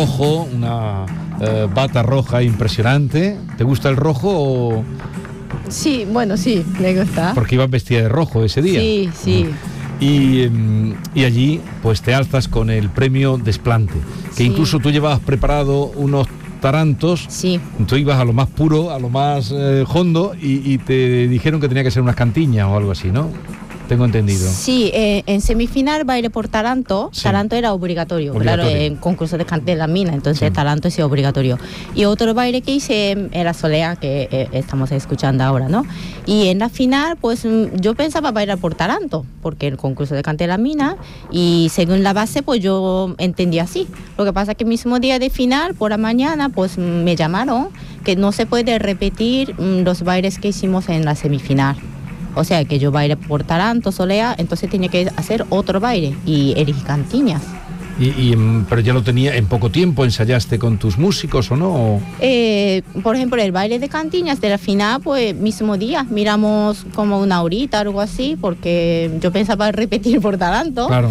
rojo, una bata roja impresionante. ¿Te gusta el rojo o...? Sí, bueno, sí, me gusta. Porque ibas vestida de rojo ese día. Sí, sí. Y allí pues te alzas con el premio Desplante, que Sí. incluso tú llevabas preparado unos tarantos. Sí. Tú ibas a lo más puro, a lo más hondo, y te dijeron que tenía que ser unas cantiñas o algo así, ¿no? Tengo entendido. Sí, en semifinal baile por taranto. Sí. Taranto era obligatorio, claro, en concurso de cante de la mina, entonces Sí. taranto es obligatorio. Y otro baile que hice era Solea, que estamos escuchando ahora, ¿no? Y en la final, pues yo pensaba bailar por taranto, porque el concurso de cante de la mina, y según la base, pues yo entendí así. Lo que pasa es que el mismo día de final, por la mañana, pues me llamaron que no se puede repetir los bailes que hicimos en la semifinal. O sea, que yo baile por taranto, Solea, entonces tenía que hacer otro baile y elegí cantiñas. Pero ya lo tenía en poco tiempo, ¿ensayaste con tus músicos o no? Por ejemplo, el baile de cantiñas de la final, pues mismo día, miramos como una horita, algo así, porque yo pensaba repetir por taranto. Claro.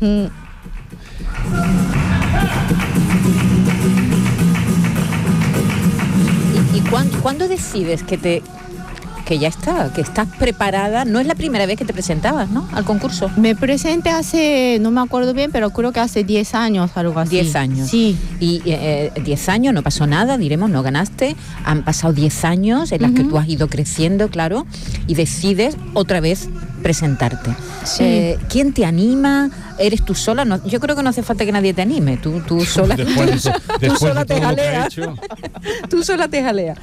¿Y cuándo decides que ya está, que estás preparada? No es la primera vez que te presentabas, ¿no?, al concurso. Me presenté hace, no me acuerdo bien, pero creo que hace 10 años, algo así. 10 años. Sí. Y 10 años, no pasó nada, diremos, no ganaste. Han pasado 10 años en las que tú has ido creciendo, claro, y decides otra vez presentarte. Sí. ¿Quién te anima? ¿Eres tú sola? No, yo creo que no hace falta que nadie te anime. Tú sola, Después sola de te todo lo que ha jaleas. hecho. Tú sola te jaleas.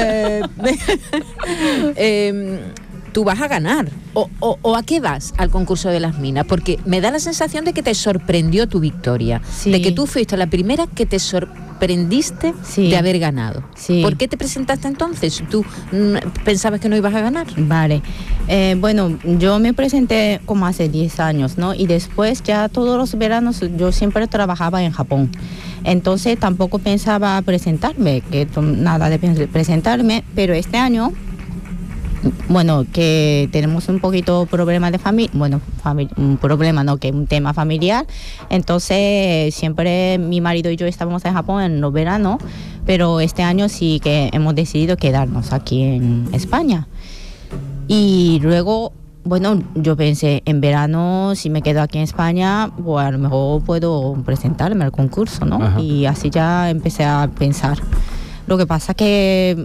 Tú vas a ganar. ¿O a qué vas al concurso de las minas? Porque me da la sensación de que te sorprendió tu victoria. Sí. De que tú fuiste la primera que te sorprendiste Sí. de haber ganado. Sí. ¿Por qué te presentaste entonces? ¿Tú pensabas que no ibas a ganar? Vale. Bueno, yo me presenté como hace 10 años, ¿no? Y después ya todos los veranos yo siempre trabajaba en Japón. Entonces tampoco pensaba presentarme, nada de presentarme, pero este año, bueno, que tenemos un poquito problema de familia, un problema, no, que un tema familiar. Entonces siempre mi marido y yo estábamos en Japón en los veranos, pero este año sí que hemos decidido quedarnos aquí en España. Y luego, bueno, yo pensé, en verano, si me quedo aquí en España, pues a lo mejor puedo presentarme al concurso, ¿no? Ajá. Y así ya empecé a pensar. Lo que pasa que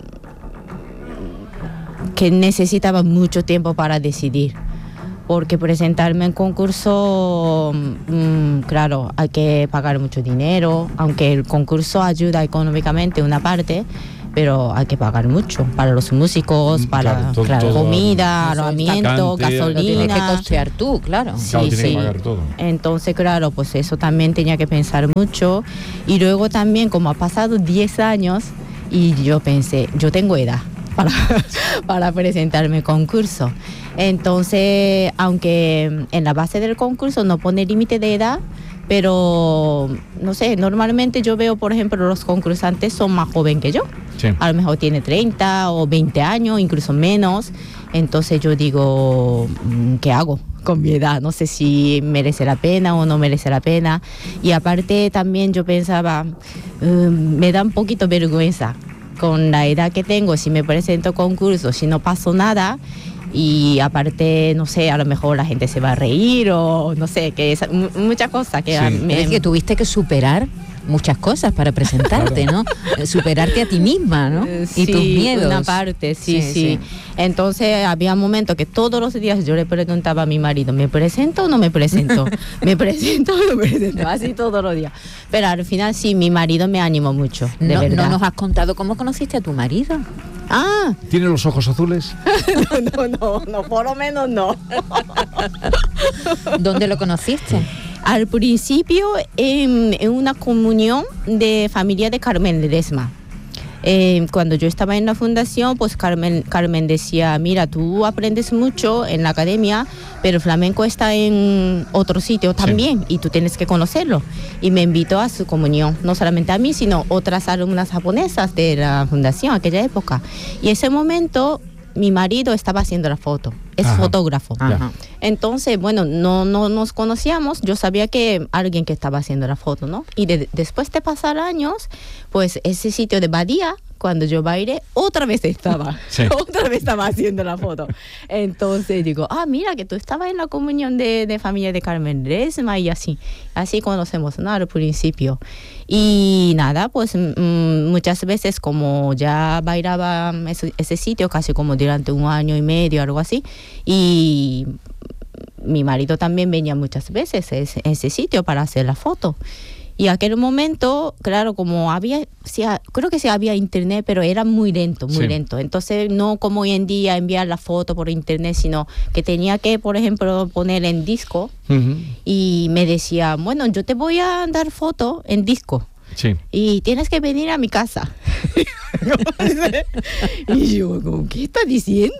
necesitaba mucho tiempo para decidir, porque presentarme en concurso, claro, hay que pagar mucho dinero, aunque el concurso ayuda económicamente una parte, pero hay que pagar mucho para los músicos, para todo, comida, alojamiento, cante, Lo tienes que gasolina. costear tú, claro. Sí, Claro, tiene sí. que pagar todo. Entonces, claro, pues eso también tenía que pensar mucho. Y luego también, como ha pasado 10 años, y yo pensé, yo tengo edad para presentarme concurso. Entonces, aunque en la base del concurso no pone límite de edad, pero no sé, normalmente yo veo, por ejemplo, los concursantes son más jóvenes que yo. Sí. A lo mejor tiene 30 o 20 años, incluso menos. Entonces yo digo, ¿qué hago con mi edad? No sé si merece la pena o no merece la pena. Y aparte también yo pensaba, me da un poquito vergüenza con la edad que tengo, si me presento a concurso, si no paso nada. Y aparte, no sé, a lo mejor la gente se va a reír o no sé, que es muchas cosas que Sí. Es que tuviste que superar muchas cosas para presentarte, ¿no? Superarte a ti misma, ¿no? Y sí, tus miedos. una parte, sí. Entonces había momentos que todos los días yo le preguntaba a mi marido, ¿me presento o no me presento? ¿Me presento o no me presento? Así todos los días. Pero al final sí, mi marido me animó mucho, de verdad. No nos has contado cómo conociste a tu marido. Ah, ¿Tiene los ojos azules? no, por lo menos no. ¿Dónde lo conociste? Al principio en una comunión de familia de Carmen Ledesma. Cuando yo estaba en la fundación, pues Carmen decía, mira, tú aprendes mucho en la academia, pero el flamenco está en otro sitio también, sí, y tú tienes que conocerlo. Y me invitó a su comunión, no solamente a mí, sino otras alumnas japonesas de la fundación, aquella época. Y ese momento mi marido estaba haciendo la foto, es Ajá. fotógrafo. Ajá. Entonces, bueno, no nos conocíamos, yo sabía que alguien que estaba haciendo la foto, ¿no? Y después de pasar años, pues ese sitio de Badía, cuando yo bailé, otra vez estaba, otra vez estaba haciendo la foto. Entonces digo, mira que tú estabas en la comunión de familia de Carmen Resma y así conocemos, ¿no? Al principio. Y nada, pues muchas veces como ya bailaba ese sitio casi como durante 1 año y medio, algo así, y mi marido también venía muchas veces a ese sitio para hacer la foto. Y aquel momento, claro, como creo que sí había internet, pero era muy lento, muy lento. Entonces, no como hoy en día enviar la foto por internet, sino que tenía que, por ejemplo, poner en disco. Y me decía, bueno, yo te voy a dar foto en disco. Sí. Y tienes que venir a mi casa. Y yo, ¿qué está diciendo?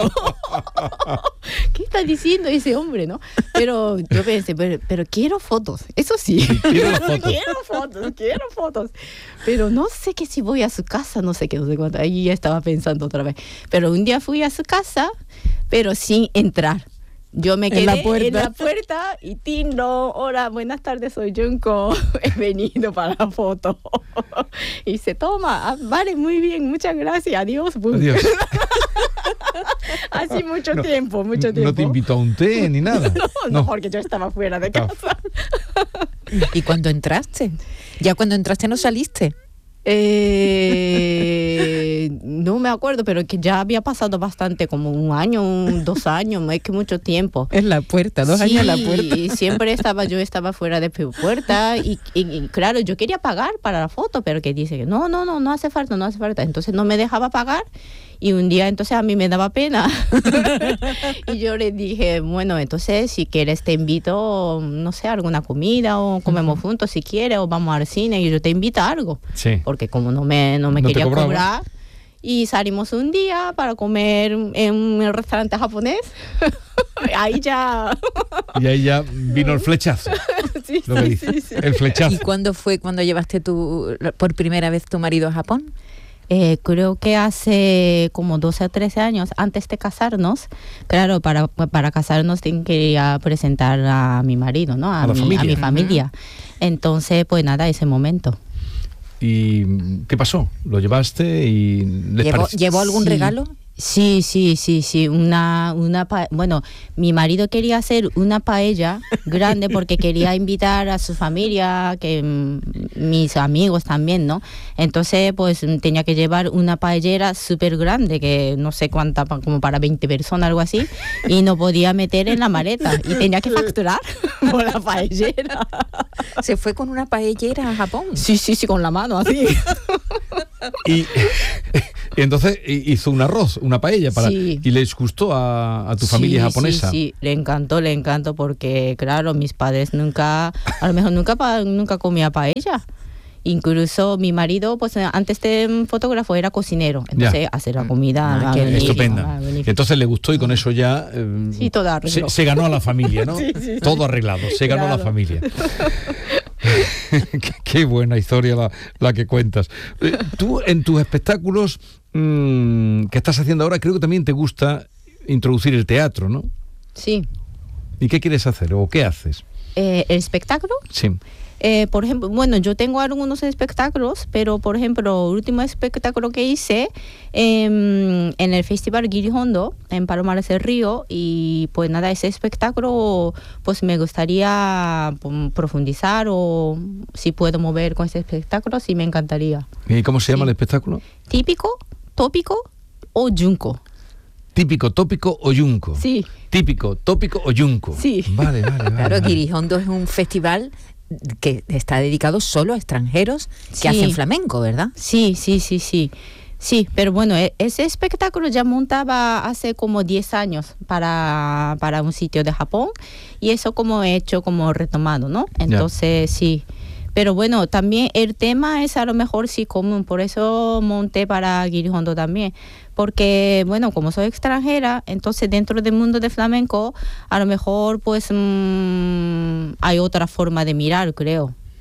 ¿Qué está diciendo ese hombre, no? Pero yo pensé, pero quiero fotos, eso sí. Quiero fotos. Pero no sé que si voy a su casa, no sé cuánto. Ahí ya estaba pensando otra vez. Pero un día fui a su casa, pero sin entrar. Yo me quedé en la puerta y Tino, hola, buenas tardes, soy Junko, he venido para la foto. Y se toma, vale, muy bien, muchas gracias, adiós. Adiós. Así mucho tiempo. ¿No te invitó a un té ni nada? No, porque yo estaba fuera de casa. ¿Y cuando entraste? ¿Ya cuando entraste no saliste? No me acuerdo, pero que ya había pasado bastante, como 1 año, 2 años, es que mucho tiempo. En la puerta, 2 años en la puerta. Y siempre yo estaba fuera de puerta y claro, yo quería pagar para la foto, pero que dice que no hace falta. Entonces no me dejaba pagar y un día entonces a mí me daba pena. Y yo le dije, bueno, entonces si quieres te invito, no sé, a alguna comida o comemos juntos si quieres o vamos al cine y yo te invito a algo. Sí. Porque como no me quería cobrar. Y salimos un día para comer en un restaurante japonés. Ahí ya vino el flechazo. Sí. El flechazo. ¿Y cuándo fue cuando llevaste por primera vez tu marido a Japón? Creo que hace como 12 o 13 años, antes de casarnos. Claro, para casarnos quería presentar a mi marido, ¿no? A mi familia. Entonces, pues nada, ese momento. ¿Y qué pasó? ¿Lo llevaste y ¿Llevó algún regalo? Sí. Bueno, mi marido quería hacer una paella grande porque quería invitar a su familia, mis amigos también, ¿no? Entonces, pues tenía que llevar una paellera súper grande, que no sé cuánta, como para 20 personas, algo así, y no podía meter en la maleta y tenía que facturar por la paellera. ¿Se fue con una paellera a Japón? Sí, con la mano, así. Y entonces hizo un arroz, una paella y les gustó a tu familia japonesa. Sí, le encantó porque claro, mis padres nunca comía paella. Incluso mi marido, pues antes de fotógrafo era cocinero, entonces hacer la comida estupenda. Entonces le gustó y con eso ya todo arreglado. Se ganó a la familia, ¿no? Sí. Todo arreglado, ganó a la familia. Qué buena historia la que cuentas. Tú en tus espectáculos que estás haciendo ahora, creo que también te gusta introducir el teatro, ¿no? Sí. ¿Y qué quieres hacer o qué haces? ¿El espectáculo? Sí. Por ejemplo, bueno, yo tengo algunos espectáculos, pero por ejemplo, el último espectáculo que hice en el Festival Girihondo, en Palomares del Río, y pues nada, ese espectáculo pues me gustaría profundizar o si puedo mover con ese espectáculo, sí me encantaría. ¿Y cómo se llama el espectáculo? Típico, tópico o Junko. Típico, tópico o yunko. Sí. Típico, tópico o yunko. Sí. Vale. Claro, Girihondo es un festival que está dedicado solo a extranjeros que hacen flamenco, ¿verdad? Sí. Sí, pero bueno, ese espectáculo ya montaba hace como 10 años para un sitio de Japón y eso como he hecho, como retomado, ¿no? Entonces, sí. Pero bueno, también el tema es a lo mejor sí común, por eso monté para Girihondo también. Porque, bueno, como soy extranjera, entonces dentro del mundo de flamenco, a lo mejor pues hay otra forma de mirar, creo.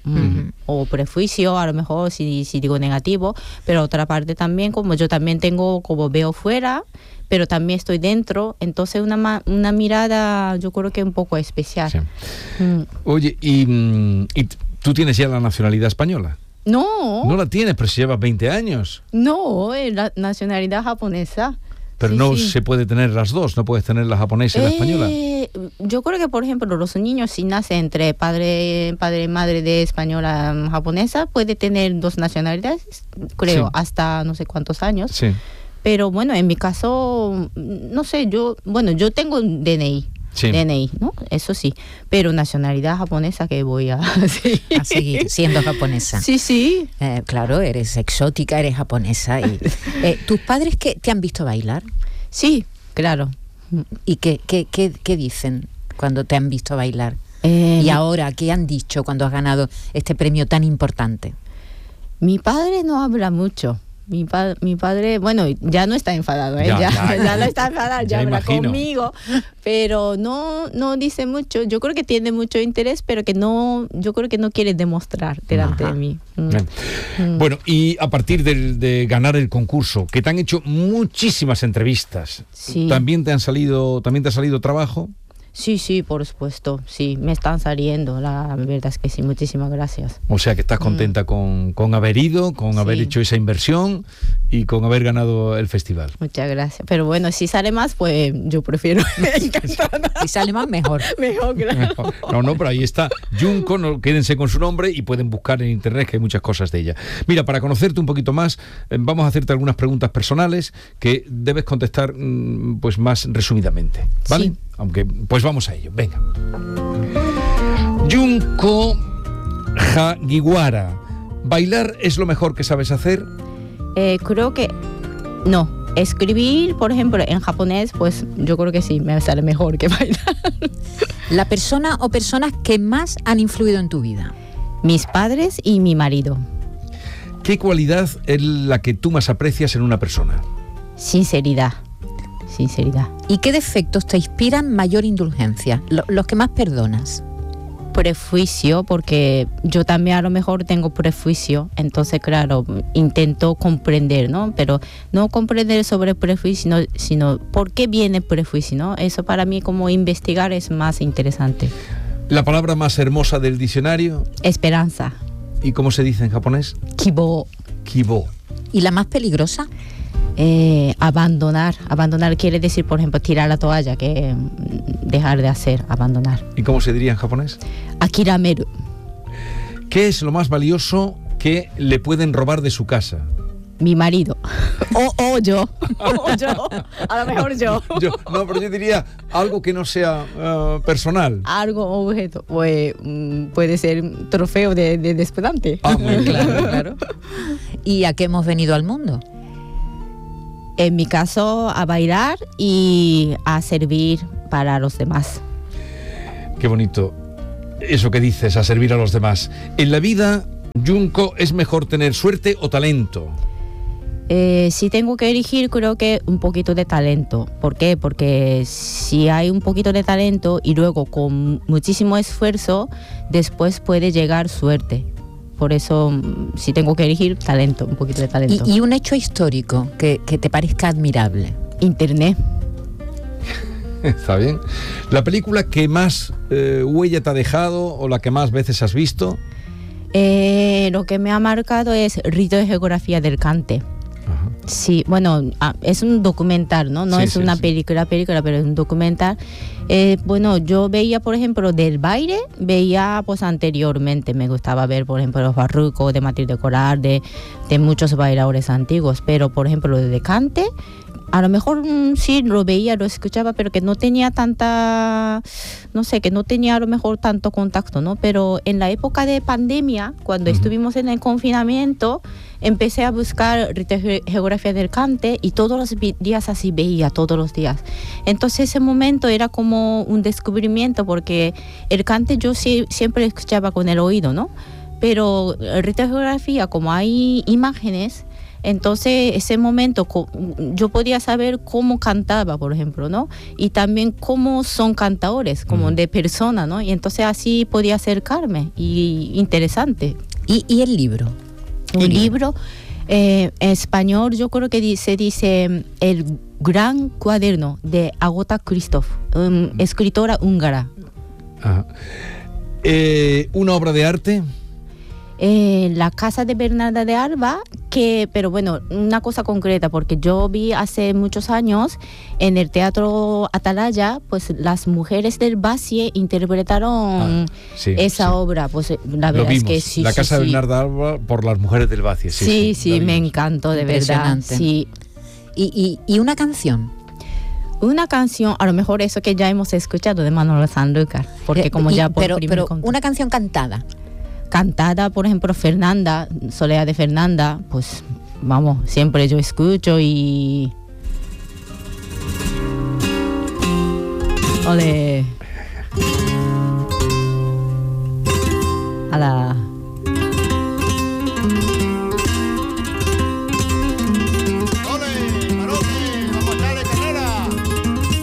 o prejuicio, a lo mejor si digo negativo, pero otra parte también, como yo también tengo, como veo fuera, pero también estoy dentro, entonces una mirada yo creo que un poco especial. Sí. Oye, ¿y tú tienes ya la nacionalidad española? No. No la tienes, pero si llevas 20 años. No, la nacionalidad japonesa. Pero Sí, no sí. se puede tener las dos, no puedes tener la japonesa y la española. Yo creo que, por ejemplo, los niños si nacen entre padre y madre de española japonesa, puede tener dos nacionalidades, creo, Sí. hasta no sé cuántos años. Sí. Pero bueno, en mi caso, no sé, yo tengo un DNI. Sí. DNI, ¿no? Eso sí. Pero nacionalidad japonesa que voy a... sí. A seguir siendo japonesa. Sí, sí. Claro, eres exótica, eres japonesa. Y, ¿tus padres te han visto bailar? Sí, claro. ¿Y qué dicen cuando te han visto bailar? Eh, Y ahora, ¿qué han dicho cuando has ganado este premio tan importante? Mi padre no habla mucho. Mi padre, bueno, ya no está enfadado, ¿eh? Ya ya no está enfadado, ya ya habla imagino. conmigo, pero no dice mucho. Yo creo que tiene mucho interés, pero que no, yo creo que no quiere demostrar delante de mí. Bien. Bueno, y a partir de ganar el concurso, que te han hecho muchísimas entrevistas, Sí. ¿también te ha salido trabajo? Sí, por supuesto, sí, me están saliendo, la verdad es que sí, muchísimas gracias. O sea que estás contenta con haber ido, con haber Sí. hecho esa inversión y con haber ganado el festival. Muchas gracias. Pero bueno, si sale más, pues yo prefiero. Encantada. Si sale más, mejor. Mejor, claro. No, pero ahí está Junko, no, quédense con su nombre y pueden buscar en internet que hay muchas cosas de ella. Mira, para conocerte un poquito más, vamos a hacerte algunas preguntas personales que debes contestar pues más resumidamente, ¿vale? Sí. Aunque, pues vamos a ello, venga. Junko Hagiwara, ¿bailar es lo mejor que sabes hacer? Creo que no. Escribir, por ejemplo, en japonés, pues yo creo que sí, me sale mejor que bailar. La persona o personas que más han influido en tu vida. Mis padres y mi marido. ¿Qué cualidad es la que tú más aprecias en una persona? Sinceridad. ¿Y qué defectos te inspiran mayor indulgencia? Los que más perdonas. Prejuicio, porque yo también a lo mejor tengo prejuicio, entonces claro, intento comprender, ¿no? Pero no comprender sobre prejuicio, sino por qué viene el prejuicio, ¿no? Eso para mí como investigar es más interesante. ¿La palabra más hermosa del diccionario? Esperanza. ¿Y cómo se dice en japonés? Kibo. Kibo. ¿Y la más peligrosa? Abandonar quiere decir, por ejemplo, tirar la toalla, que dejar de hacer, abandonar. ¿Y cómo se diría en japonés? Akirameru. ¿Qué es lo más valioso que le pueden robar de su casa? Mi marido. o yo. O yo. A lo mejor yo. Pero yo diría algo que no sea personal. Algo, objeto. Pues, puede ser un trofeo de desplante. Muy bien. Claro. ¿Y a qué hemos venido al mundo? En mi caso, a bailar y a servir para los demás. Qué bonito eso que dices, a servir a los demás. En la vida, Junko, ¿es mejor tener suerte o talento? Si tengo que elegir, creo que un poquito de talento. ¿Por qué? Porque si hay un poquito de talento y luego con muchísimo esfuerzo, después puede llegar suerte. Por eso, si tengo que elegir, talento, un poquito de talento. ¿Y un hecho histórico que te parezca admirable? Internet. Está bien. ¿La película que más huella te ha dejado o la que más veces has visto? Lo que me ha marcado es Rito de Geografía del Cante. Ajá. Sí, bueno, es un documental, ¿no? No Sí, es sí, una sí. película, pero es un documental. Bueno, yo veía, por ejemplo, del baile, veía pues anteriormente, me gustaba ver, por ejemplo, los barrucos de Matilde Coral, de muchos bailadores antiguos, pero, por ejemplo, de cante, a lo mejor sí lo veía, lo escuchaba, pero que no tenía tanta, no sé, que no tenía a lo mejor tanto contacto, ¿no? Pero en la época de pandemia, cuando estuvimos en el confinamiento, empecé a buscar geografía del cante y todos los días así veía, todos los días. Entonces ese momento era como un descubrimiento, porque el cante yo siempre escuchaba con el oído, ¿no? Pero el rito de geografía, como hay imágenes, Entonces, ese momento yo podía saber cómo cantaba, por ejemplo, ¿no? Y también cómo son cantadores, como de persona, ¿no? Y entonces así podía acercarme, y interesante. ¿Y el libro? El libro, en español, yo creo que se dice El Gran Cuaderno, de Agota Christoph, escritora húngara. Ajá. ¿Una obra de arte? La casa de Bernarda de Alba, pero bueno, una cosa concreta, porque yo vi hace muchos años en el Teatro Atalaya, pues las mujeres del Basie interpretaron esa obra, pues la verdad es que sí. La casa de Bernarda de Alba por las mujeres del Basie. Sí, me encantó, de verdad. Sí. ¿Y una canción? Una canción, a lo mejor eso que ya hemos escuchado de Manolo Sanlúcar, porque como ya pero una canción cantada. Cantada, por ejemplo, Fernanda, Soledad de Fernanda, pues vamos, siempre yo escucho y... Ole.